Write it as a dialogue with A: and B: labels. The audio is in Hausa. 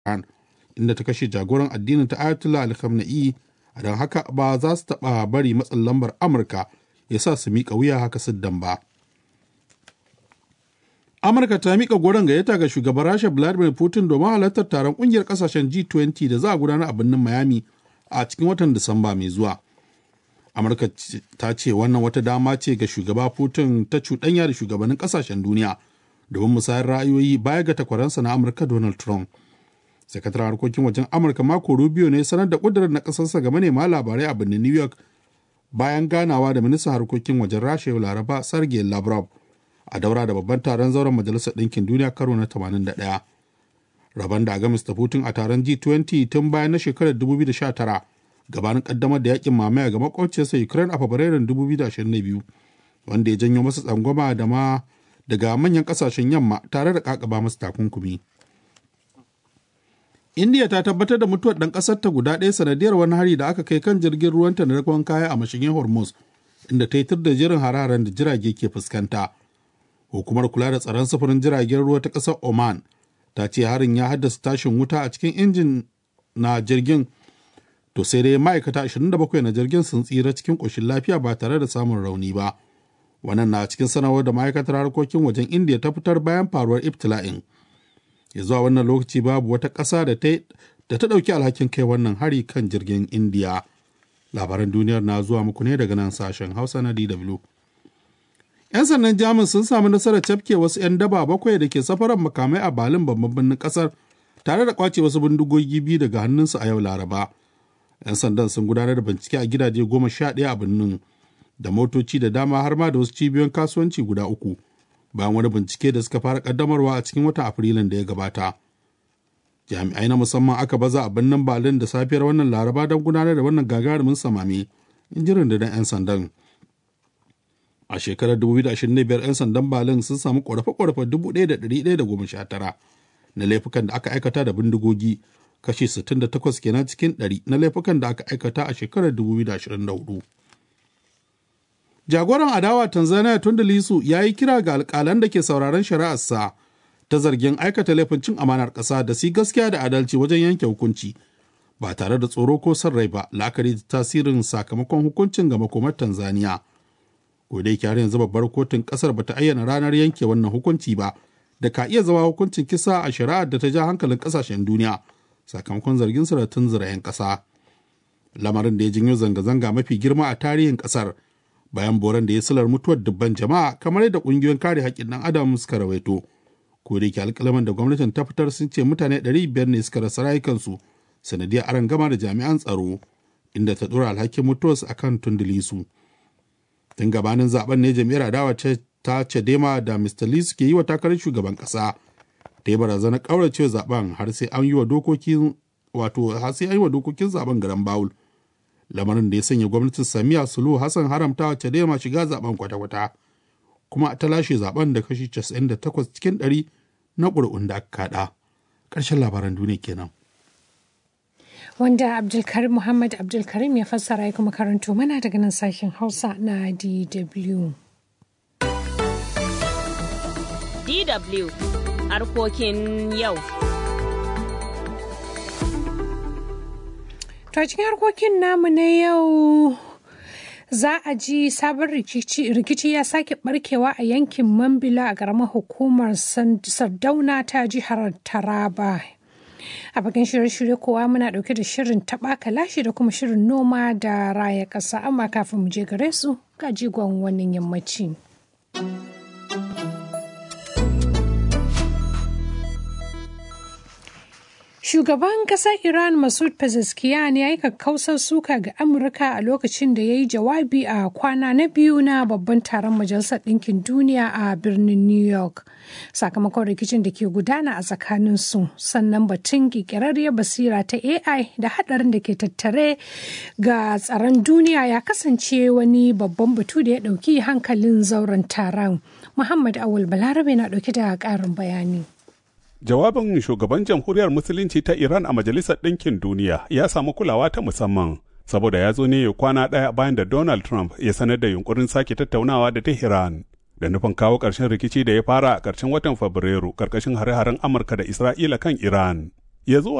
A: Iran, inda ta kashe jagoran addinin ta Ayatollah Ali Khamenei. A don haka ba za su taɓa bari matsin lambar Amurka ya sa su miƙa wuya haka siddan ba. Amurka ta miƙa goron gayyata ga shugaban Rasha Vladimir Putin domin halartar taron ƙungiyar ƙasashen G20 da za a gudanar a birnin Miami a cikin watan Disamba mai zuwa. Amurka ta ce wannan wata dama ce ga shugaba Putin ta cuɗanya da shugabannin ƙasashen duniya domin musayar ra'ayoyi baya ga takwaransa na Amurka Donald Trump. Sakataren harkokin wajen Amurka Marco Rubio ne sanar da ƙudurar na ƙasarsa ga manema labarai a birnin New York bayan ganawa da ministan harkokin wajen Rasha Laraba Sergei Lavrov a daura da babban taron zauren Majalisar Ɗinkin Duniya karo na 81. Rabon da ga Mr. Putin a taron G20 tun bayan na shekarar 2019 gabanin kaddamar da yakin mamaya ga makwabciyarsa Ukraine a Fabrairun 2022 wanda ya janyo masa tsangwama daga manyan kasashen yamma tare da kakaba masa takunkumi. India ta tabbatar da mutuwar ɗan ƙasar ta guda ɗaya sanadiyar wani hari da aka kai kan jirgin ruwanta na rakon kaya a mashigin Hormuz, inda ta yi tur da jirin hararen da jirage ke fuskanta. Hukumar kula da tsaron sufurin jiragen ruwa ta ƙasar Oman ta ce harin ya haddasa tashin wuta a cikin injin na jirgin, to sai dai ma'aikata 27 na jirgin sun tsira cikin ƙoshin lafiya ba tare da samun rauni ba. Wannan na cikin sanarwar da ma'aikatar harkokin wajen India ta fitar bayan faruwar ibtila'in. Ya zuwa wannan lokaci babu wata ƙasa da ta ɗauki alhakin kai wannan hari kan jirgin India. Labaran duniyar na zuwa muku ne daga nan sashen Hausa na DW. 'Yan sandan Jamus sun samu nasarar cafke wasu 'yan daba 7 da ke safarar makamai a Berlin babban birnin ƙasar tare da kwace wasu bindigogi 2 daga hannunsu a yau Laraba. 'Yan sandan sun gudanar da bincike a gidaje 11 a birnin da motoci da dama har ma da wasu cibiyoyin kasuwanci guda 3. Bayan wani bincike da suka fara kaddamarwa a cikin watan Afrilun da ya gabata. Jami'ai na musamman aka baza a birnin Berlin da safiyar wannan Laraba don gudanar da wannan gagarumin samame, in ji rundunar 'yan sandan. A shekarar 2025 'yan sandan Berlin sun samu ƙorafe-ƙorafe 1,119 na laifukan da aka aikata da bindigogi, kashi 68 kenan cikin 100 na laifukan da aka aikata a shekarar 2024. Jagoran adawa Tanzania Tundu Lissu ya yi kira ga alƙalan da ke sauraron shari'arsa ta zargin aikata laifin cin amanar ƙasa da su gaskiya da adalci wajen yanke hukunci ba tare da tsoro ko son rai ba, la'akari da tasirin sakamakon hukuncin ga makomar Tanzania. Ko dai har yanzu babbar kotun ƙasar bata ayyana ranar yanke wannan hukunci ba da ka iya zama hukuncin kisa a shari'ar da ta ja hankalin ƙasashen duniya sakamakon zargin su da tunzura 'yan ƙasa. Lamarin da ya janyo zanga-zanga mafi girma a tarihin ƙasar bayan boran da ya silar mutuwar dubban jama'a kamar yadda ƙungiyoyin kare haƙƙin ɗan adam suka rawaito. Ko da yake alƙalaman da gwamnatin ta fitar sun ce mutane 500 ne suka rasa rayukansu sanadiyar arangama da jami'an tsaro, inda ta ɗora alhakin mutuwarsu akan Tundu Lissu. Tun gabanin zaben ne jam'iyyar adawa ta Chadema da Mr. Lissu ke yi wa takarar shugaban ƙasa ta yi barazanar ƙauracewa zaben har sai an yi wa dokokin zaben garan bawul. Lamarin da ya sanya gwamnatin Samiya Suluhu Hassan haramtawa Chadema shiga zaben kwata-kwata, kuma ta lashe zaben da kashi 98 cikin 100 na ƙuri'un da aka kaɗa. Ƙarshen labaran duniya kenan.
B: Wanda Muhammad Abdulkarim ya fassara ya kuma karanto mana daga nan sashen Hausa na DW.
C: DW harkokin yau.
B: To cikin harkokin namu na yau za a ji sabon rikici ya sake barkewa a yankin Mambila a ƙaramar hukumar Sardauna ta jihar Taraba. A bakin shirye-shirye kowa muna ɗauke da shirin taɓa kalashi da kuma shirin noma da raya ƙasa, amma kafin mu je gare su ga jigon wannan yammaci. Shugaban ƙasar Iran Masoud Pezeshkian ya yi kakkausar suka ga Amurka a lokacin da ya yi jawabi a kwana na biyu na babban taron Majalisar Ɗinkin Duniya a birnin New York. Sakamakon rikicin da ke gudana a tsakaninsu, sannan batun ƙirƙirarriyar basira ta AI da haɗarin da ke tattare ga tsaron duniya ya kasance wani babban batu da ya ɗauki hankalin zauren taron. Muhammad Awul Balarabe na ɗauke da ƙarin bayani.
D: Jawabin shugaban jamhuriyar Musulunci ta Iran a Majalisar Ɗinkin Duniya ya samu kulawa ta musamman, saboda ya zo ne kwana ɗaya bayan da Donald Trump ya sanar da yunkurin sake tattaunawa da Tehran, da nufin kawo ƙarshen rikici da ya fara a ƙarshen watan Fabrairu ƙarƙashin hare-haren Amurka da Isra'ila kan Iran. Ya zuwa